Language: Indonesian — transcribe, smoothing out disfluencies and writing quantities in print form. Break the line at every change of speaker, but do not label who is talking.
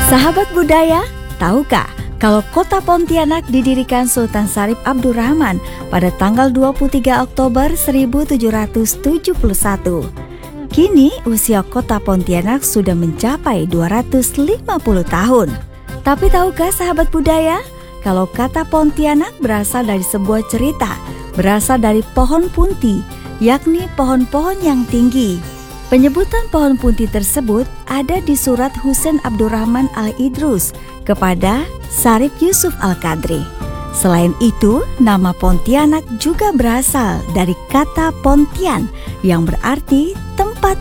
Sahabat budaya, tahukah kalau kota Pontianak didirikan Sultan Syarif Abdurrahman pada tanggal 23 Oktober 1771. Kini usia kota Pontianak sudah mencapai 250 tahun. Tapi tahukah sahabat budaya, kalau kata Pontianak berasal dari sebuah cerita, berasal dari pohon punti, yakni pohon-pohon yang tinggi. Penyebutan pohon punti tersebut ada di surat Husain Abdurrahman Al-Idrus kepada Syarif Yusuf Al-Qadri. Selain itu, nama Pontianak juga berasal dari kata Pontian yang berarti tempat